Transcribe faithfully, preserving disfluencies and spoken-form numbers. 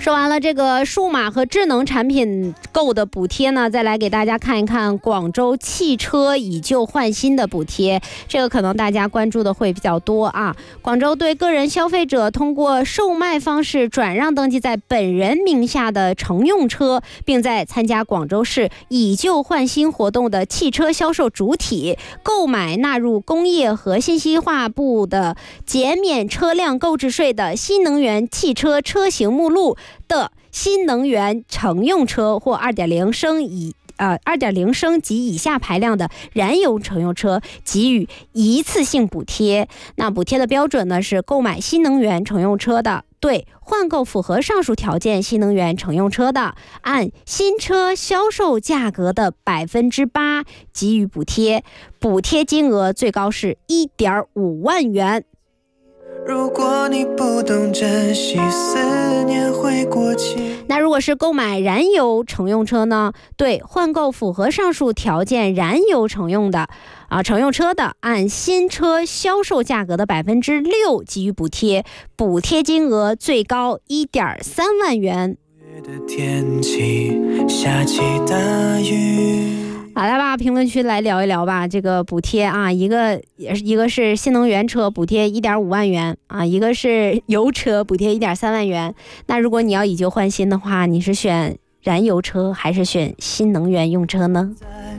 说完了这个数码和智能产品购的补贴呢，再来给大家看一看广州汽车以旧换新的补贴。这个可能大家关注的会比较多啊。广州对个人消费者通过售卖方式转让登记在本人名下的乘用车，并在参加广州市以旧换新活动的汽车销售主体购买纳入工业和信息化部的减免车辆购置税的新能源汽车车型目录的新能源乘用车或 二点零 升以呃 二点零 升及以下排量的燃油乘用车给予一次性补贴。那补贴的标准呢是购买新能源乘用车的，对换购符合上述条件新能源乘用车的，按新车销售价格的百分之八给予补贴，补贴金额最高是 一点五万元。如果你不懂珍惜，思念会过期。那如果是购买燃油乘用车呢？对换购符合上述条件燃油乘用的啊乘用车的，按新车销售价格的百分之六给予补贴，补贴金额最高 一点三万元。天气下起大雨。好，来吧，评论区来聊一聊吧。这个补贴啊，一个一个是新能源车补贴 一点五万元啊，一个是油车补贴 一点三万元。那如果你要以旧换新的话，你是选燃油车还是选新能源用车呢？